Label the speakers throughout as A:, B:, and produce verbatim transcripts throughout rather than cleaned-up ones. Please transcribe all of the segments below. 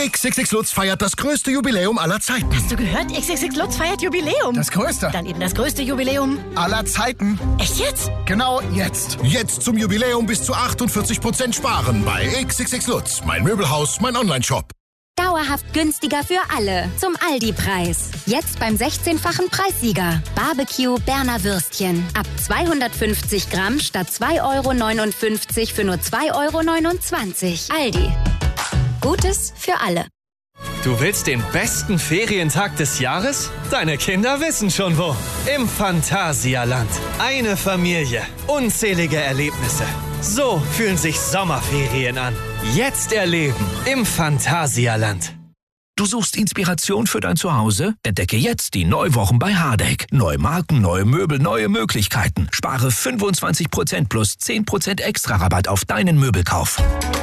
A: X X X Lutz feiert das größte Jubiläum aller Zeiten.
B: Hast du gehört? X X X Lutz feiert Jubiläum.
C: Das größte?
B: Dann eben das größte Jubiläum
C: aller Zeiten.
B: Echt jetzt?
C: Genau jetzt.
A: Jetzt zum Jubiläum bis zu achtundvierzig Prozent sparen bei X X X Lutz. Mein Möbelhaus, mein Online-Shop.
D: Dauerhaft günstiger für alle. Zum Aldi-Preis. Jetzt beim sechzehnfachen Preissieger. Barbecue Berner Würstchen. Ab zweihundertfünfzig Gramm statt zwei Euro neunundfünfzig für nur zwei Euro neunundzwanzig. Aldi. Gutes für alle.
E: Du willst den besten Ferientag des Jahres? Deine Kinder wissen schon wo. Im Phantasialand. Eine Familie. Unzählige Erlebnisse. So fühlen sich Sommerferien an. Jetzt erleben im Phantasialand.
F: Du suchst Inspiration für dein Zuhause? Entdecke jetzt die Neuwochen bei Hardegg. Neue Marken, neue Möbel, neue Möglichkeiten. Spare fünfundzwanzig Prozent plus zehn Prozent extra Rabatt auf deinen Möbelkauf.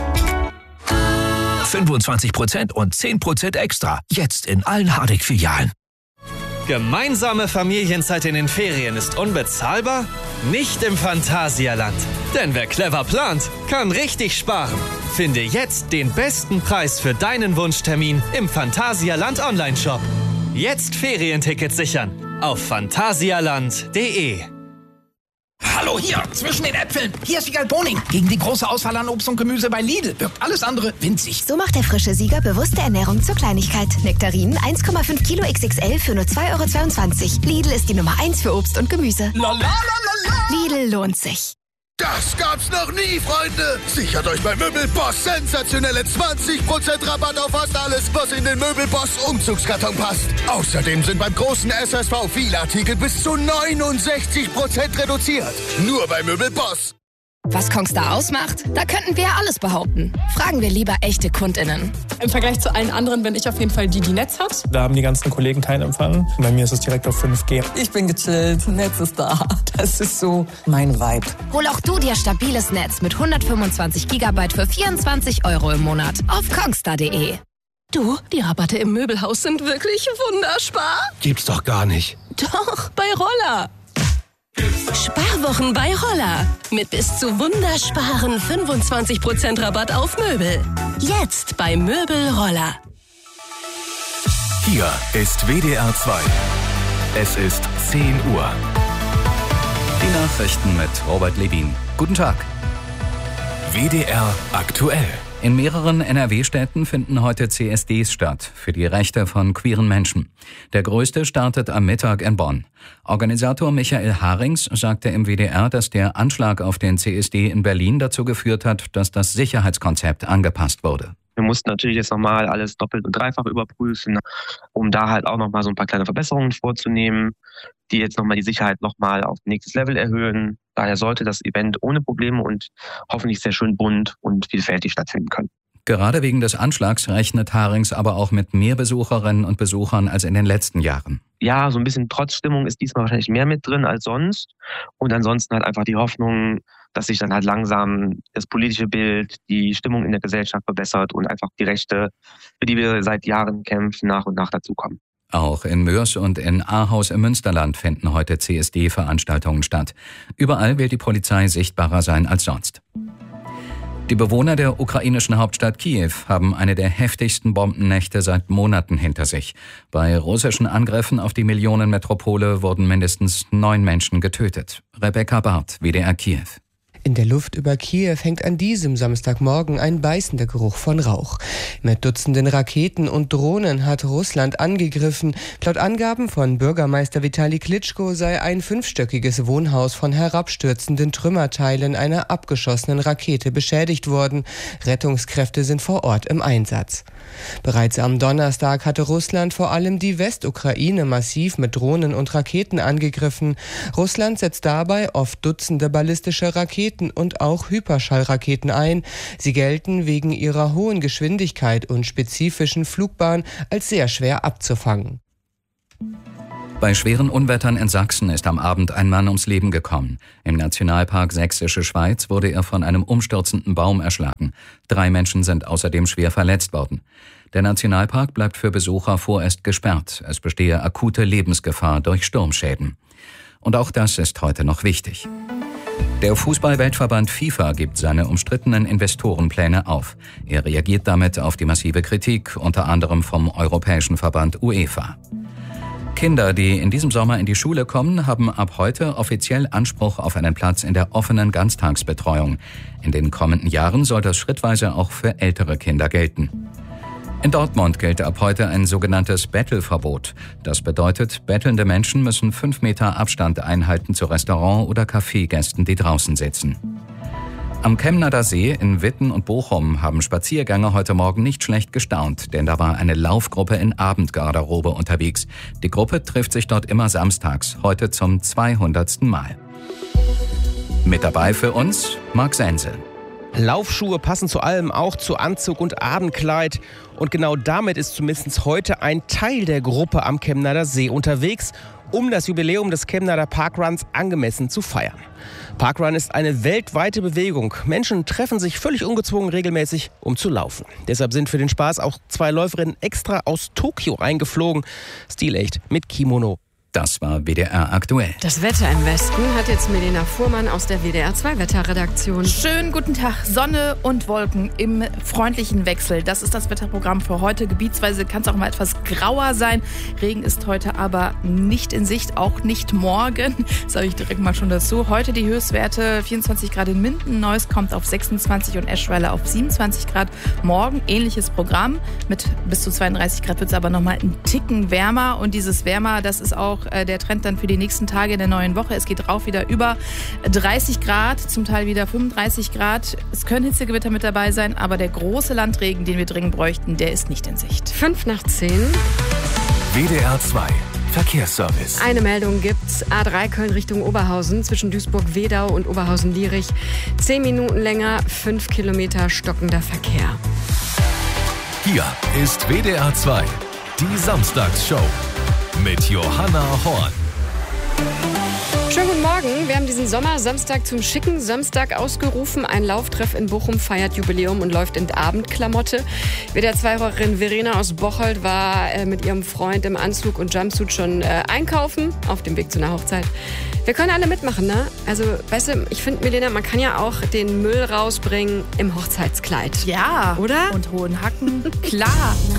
F: fünfundzwanzig Prozent und zehn Prozent extra. Jetzt in allen Hardegg-Filialen.
E: Gemeinsame Familienzeit in den Ferien ist unbezahlbar? Nicht im Phantasialand. Denn wer clever plant, kann richtig sparen. Finde jetzt den besten Preis für deinen Wunschtermin im Phantasialand Online-Shop. Jetzt Ferientickets sichern auf phantasialand punkt de.
C: Hallo hier, zwischen den Äpfeln. Hier ist Sieger Boning. Gegen die große Auswahl an Obst und Gemüse bei Lidl wirkt alles andere winzig.
G: So macht der frische Sieger bewusste Ernährung zur Kleinigkeit. Nektarinen eins Komma fünf Kilo X X L für nur zwei Euro zweiundzwanzig. Lidl ist die Nummer eins für Obst und Gemüse.
C: La, la, la, la, la.
G: Lidl lohnt sich.
A: Das gab's noch nie, Freunde! Sichert euch bei Möbelboss sensationelle zwanzig Prozent Rabatt auf fast alles, was in den Möbelboss Umzugskarton passt. Außerdem sind beim großen S S V viele Artikel bis zu neunundsechzig Prozent reduziert. Nur bei Möbelboss.
H: Was Kongstar ausmacht? Da könnten wir ja alles behaupten. Fragen wir lieber echte KundInnen.
I: Im Vergleich zu allen anderen bin ich auf jeden Fall die, die Netz hat.
J: Da haben die ganzen Kollegen keinen Empfang. Bei mir ist es direkt auf fünf G.
K: Ich bin gechillt, Netz ist da. Das ist so mein Vibe.
H: Hol auch du dir stabiles Netz mit hundertfünfundzwanzig Gigabyte für vierundzwanzig Euro im Monat auf kongstar punkt de.
B: Du, die Rabatte im Möbelhaus sind wirklich wunderspar.
A: Gibt's doch gar nicht.
B: Doch, bei Roller. Sparwochen bei Roller. Mit bis zu wundersparen fünfundzwanzig Prozent Rabatt auf Möbel. Jetzt bei Möbel Roller.
L: Hier ist W D R zwei. Es ist zehn Uhr.
M: Die Nachrichten mit Robert Levin. Guten Tag.
L: W D R aktuell.
M: In mehreren N R W-Städten finden heute C S Ds statt für die Rechte von queeren Menschen. Der größte startet am Mittag in Bonn. Organisator Michael Harings sagte im W D R, dass der Anschlag auf den C S D in Berlin dazu geführt hat, dass das Sicherheitskonzept angepasst wurde.
N: Wir mussten natürlich jetzt nochmal alles doppelt und dreifach überprüfen, um da halt auch nochmal so ein paar kleine Verbesserungen vorzunehmen, die jetzt nochmal die Sicherheit nochmal auf nächstes Level erhöhen. Daher sollte das Event ohne Probleme und hoffentlich sehr schön bunt und vielfältig stattfinden können.
M: Gerade wegen des Anschlags rechnet Harings aber auch mit mehr Besucherinnen und Besuchern als in den letzten Jahren.
N: Ja, so ein bisschen Trotzstimmung ist diesmal wahrscheinlich mehr mit drin als sonst. Und ansonsten halt einfach die Hoffnung, dass sich dann halt langsam das politische Bild, die Stimmung in der Gesellschaft verbessert und einfach die Rechte, für die wir seit Jahren kämpfen, nach und nach dazukommen.
M: Auch in Moers und in Ahaus im Münsterland finden heute C S D-Veranstaltungen statt. Überall will die Polizei sichtbarer sein als sonst. Die Bewohner der ukrainischen Hauptstadt Kiew haben eine der heftigsten Bombennächte seit Monaten hinter sich. Bei russischen Angriffen auf die Millionenmetropole wurden mindestens neun Menschen getötet. Rebecca Barth, W D R Kiew.
O: In der Luft über Kiew hängt an diesem Samstagmorgen ein beißender Geruch von Rauch. Mit Dutzenden Raketen und Drohnen hat Russland angegriffen. Laut Angaben von Bürgermeister Vitali Klitschko sei ein fünfstöckiges Wohnhaus von herabstürzenden Trümmerteilen einer abgeschossenen Rakete beschädigt worden. Rettungskräfte sind vor Ort im Einsatz. Bereits am Donnerstag hatte Russland vor allem die Westukraine massiv mit Drohnen und Raketen angegriffen. Russland setzt dabei oft Dutzende ballistische Raketen und auch Hyperschallraketen ein. Sie gelten wegen ihrer hohen Geschwindigkeit und spezifischen Flugbahn als sehr schwer abzufangen.
M: Bei schweren Unwettern in Sachsen ist am Abend ein Mann ums Leben gekommen. Im Nationalpark Sächsische Schweiz wurde er von einem umstürzenden Baum erschlagen. Drei Menschen sind außerdem schwer verletzt worden. Der Nationalpark bleibt für Besucher vorerst gesperrt. Es bestehe akute Lebensgefahr durch Sturmschäden. Und auch das ist heute noch wichtig. Der Fußball-Weltverband FIFA gibt seine umstrittenen Investorenpläne auf. Er reagiert damit auf die massive Kritik, unter anderem vom Europäischen Verband UEFA. Kinder, die in diesem Sommer in die Schule kommen, haben ab heute offiziell Anspruch auf einen Platz in der offenen Ganztagsbetreuung. In den kommenden Jahren soll das schrittweise auch für ältere Kinder gelten. In Dortmund gilt ab heute ein sogenanntes Bettelverbot. Das bedeutet, bettelnde Menschen müssen fünf Meter Abstand einhalten zu Restaurant- oder Kaffeegästen, die draußen sitzen. Am Chemnader See in Witten und Bochum haben Spaziergänger heute Morgen nicht schlecht gestaunt, denn da war eine Laufgruppe in Abendgarderobe unterwegs. Die Gruppe trifft sich dort immer samstags, heute zum zweihundertsten Mal. Mit dabei für uns Marc Sense.
P: Laufschuhe passen zu allem, auch zu Anzug und Abendkleid. Und genau damit ist zumindest heute ein Teil der Gruppe am Chemnader See unterwegs, um das Jubiläum des Chemnader Parkruns angemessen zu feiern. Parkrun ist eine weltweite Bewegung. Menschen treffen sich völlig ungezwungen regelmäßig, um zu laufen. Deshalb sind für den Spaß auch zwei Läuferinnen extra aus Tokio eingeflogen. Stilecht mit Kimono.
M: Das war W D R aktuell.
Q: Das Wetter im Westen hat jetzt Melina Fuhrmann aus der W D R zwei Wetterredaktion.
R: Schönen guten Tag. Sonne und Wolken im freundlichen Wechsel. Das ist das Wetterprogramm für heute. Gebietsweise kann es auch mal etwas grauer sein. Regen ist heute aber nicht in Sicht, auch nicht morgen. Das sage ich direkt mal schon dazu. Heute die Höchstwerte vierundzwanzig Grad in Minden. Neuss kommt auf sechsundzwanzig und Eschweiler auf siebenundzwanzig Grad. Morgen ähnliches Programm. Mit bis zu zweiunddreißig Grad wird es aber noch mal einen Ticken wärmer. Und dieses Wärmer, das ist auch der Trend dann für die nächsten Tage in der neuen Woche. Es geht rauf wieder über dreißig Grad, zum Teil wieder fünfunddreißig Grad. Es können Hitzegewitter mit dabei sein, aber der große Landregen, den wir dringend bräuchten, der ist nicht in Sicht.
Q: Fünf nach zehn.
L: W D R zwei Verkehrsservice.
Q: Eine Meldung gibt's. A drei Köln Richtung Oberhausen zwischen Duisburg-Wedau und Oberhausen-Lierich. Zehn Minuten länger, fünf Kilometer stockender Verkehr.
L: Hier ist W D R zwei, die Samstagsshow mit Johanna Horn.
Q: Schönen guten Morgen. Wir haben diesen Sommer-Samstag zum schicken Samstag ausgerufen. Ein Lauftreff in Bochum feiert Jubiläum und läuft in Abendklamotte. W D R zwei-Hörerin Verena aus Bocholt war äh, mit ihrem Freund im Anzug und Jumpsuit schon äh, einkaufen, auf dem Weg zu einer Hochzeit. Wir können alle mitmachen, ne? Also, weißt du, ich finde, Milena, man kann ja auch den Müll rausbringen im Hochzeitskleid.
R: Ja.
Q: Oder?
R: Und hohen Hacken. Klar.